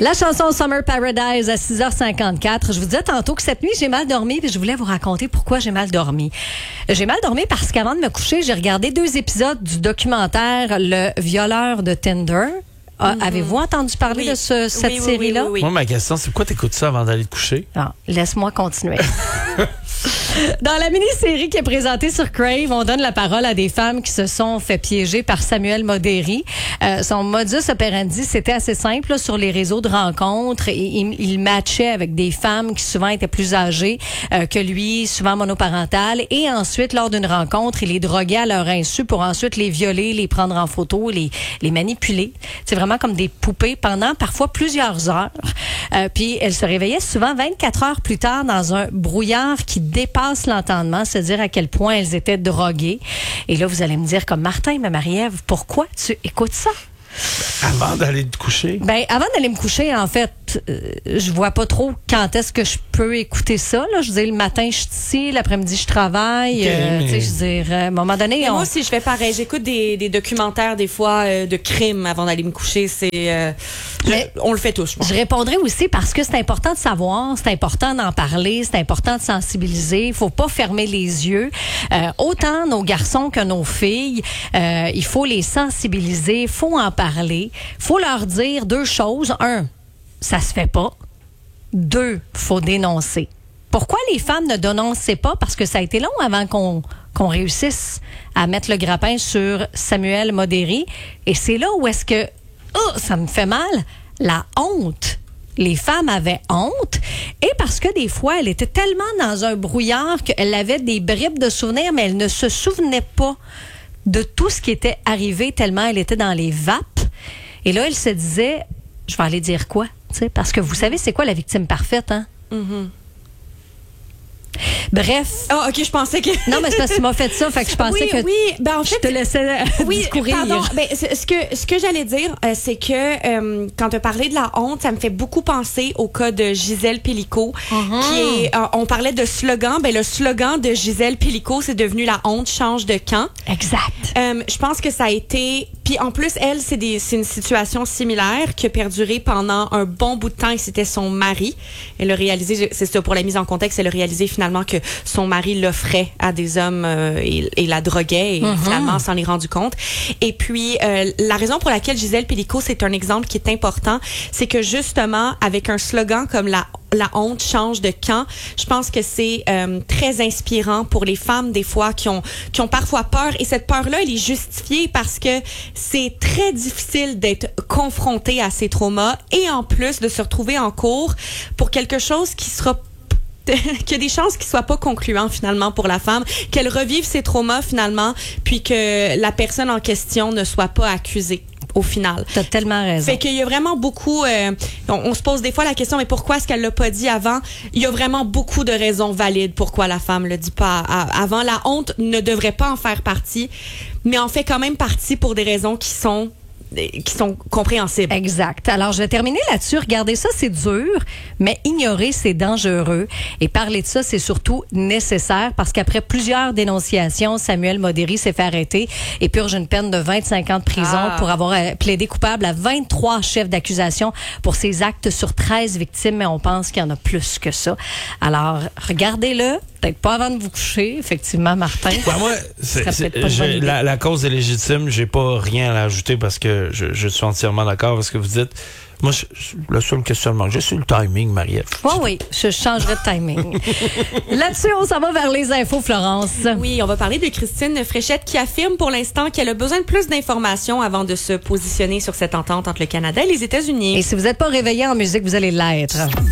La chanson Summer Paradise à 6h54. Je vous disais tantôt que cette nuit, j'ai mal dormi, puis je voulais vous raconter pourquoi j'ai mal dormi. J'ai mal dormi parce qu'avant de me coucher, j'ai regardé 2 épisodes du documentaire Le violeur de Tinder. Avez-vous entendu parler de cette série-là? Oui. Moi, ma question, c'est pourquoi t'écoutes ça avant d'aller te coucher? Non, laisse-moi continuer. Dans la mini-série qui est présentée sur Crave, on donne la parole à des femmes qui se sont fait piéger par Samuel Moderi. Son modus operandi, c'était assez simple là, sur les réseaux de rencontres. Il matchait avec des femmes qui souvent étaient plus âgées que lui, souvent monoparentales. Et ensuite, lors d'une rencontre, il les droguait à leur insu pour ensuite les violer, les prendre en photo, les manipuler. C'est vraiment comme des poupées pendant parfois plusieurs heures. Puis elle se réveillait souvent 24 heures plus tard dans un brouillard qui dépasse l'entendement, c'est-à-dire à quel point elles étaient droguées. Et là, vous allez me dire, comme Martin, mais Marie-Ève, pourquoi tu écoutes ça? Avant d'aller te coucher? Ben, avant d'aller me coucher, en fait, je vois pas trop quand est-ce que je peux écouter ça. Là. Je veux dire, le matin, je suis ici, l'après-midi, je travaille. Mais... je veux dire, à un moment donné... Moi aussi, je fais pareil. J'écoute des documentaires, des fois, de crimes avant d'aller me coucher. On le fait tous, je pense. Je répondrai aussi parce que c'est important de savoir, c'est important d'en parler, c'est important de sensibiliser. Il faut pas fermer les yeux. Autant nos garçons que nos filles, il faut les sensibiliser, il faut en parler. Il faut leur dire 2 choses. 1, ça se fait pas. 2, faut dénoncer. Pourquoi les femmes ne dénonçaient pas? Parce que ça a été long avant qu'on réussisse à mettre le grappin sur Samuel Moderi. Et c'est là où est-ce que ça me fait mal, la honte. Les femmes avaient honte et parce que des fois, elle était tellement dans un brouillard qu'elle avait des bribes de souvenirs, mais elle ne se souvenait pas de tout ce qui était arrivé tellement elle était dans les vapes. Et là, elle se disait, je vais aller dire quoi? T'sais, parce que vous savez, c'est quoi la victime parfaite, hein? Mm-hmm. Bref. Ah, OK, je pensais que... Non, mais c'est parce que tu m'as fait ça, fait que je pensais que ben, en fait, je te laissais discourir. Pardon. Ben, ce que j'allais dire, c'est que quand tu as parlé de la honte, ça me fait beaucoup penser au cas de Gisèle Pelicot, qui est... on parlait de slogan. Ben, le slogan de Gisèle Pelicot, c'est devenu la honte change de camp. Exact. Je pense que ça a été... Puis en plus, elle, c'est une situation similaire qui a perduré pendant un bon bout de temps et c'était son mari. Elle a réalisé, c'est ça pour la mise en contexte, elle a réalisé finalement que son mari l'offrait à des hommes et la droguait et finalement s'en est rendu compte. Et puis, la raison pour laquelle Gisèle Pelicot, c'est un exemple qui est important, c'est que justement, avec un slogan comme la honte change de camp. Je pense que c'est très inspirant pour les femmes, des fois, qui ont parfois peur. Et cette peur-là, elle est justifiée parce que c'est très difficile d'être confrontée à ces traumas et en plus de se retrouver en cours pour quelque chose qui sera qu'il y a des chances qu'il soit pas concluant finalement pour la femme, qu'elle revive ses traumas finalement, puis que la personne en question ne soit pas accusée au final. T'as tellement raison. Fait qu'il y a vraiment beaucoup... on se pose des fois la question, mais pourquoi est-ce qu'elle l'a pas dit avant? Il y a vraiment beaucoup de raisons valides pourquoi la femme le dit pas avant. La honte ne devrait pas en faire partie, mais en fait quand même partie pour des raisons qui sont compréhensibles. Exact. Alors, je vais terminer là-dessus. Regardez ça, c'est dur, mais ignorer, c'est dangereux. Et parler de ça, c'est surtout nécessaire parce qu'après plusieurs dénonciations, Samuel Moderi s'est fait arrêter et purge une peine de 25 ans de prison pour avoir plaidé coupable à 23 chefs d'accusation pour ses actes sur 13 victimes, mais on pense qu'il y en a plus que ça. Alors, regardez-le. Peut-être pas avant de vous coucher, effectivement, Martin. Ben moi, la cause est légitime. J'ai pas rien à ajouter parce que je suis entièrement d'accord avec ce que vous dites. Moi, le seul questionnement, j'ai sur le timing, Marie-Ève. Oui, je changerai de timing. Là-dessus, on s'en va vers les infos, Florence. Oui, on va parler de Christine Fréchette qui affirme pour l'instant qu'elle a besoin de plus d'informations avant de se positionner sur cette entente entre le Canada et les États-Unis. Et si vous n'êtes pas réveillé en musique, vous allez l'être.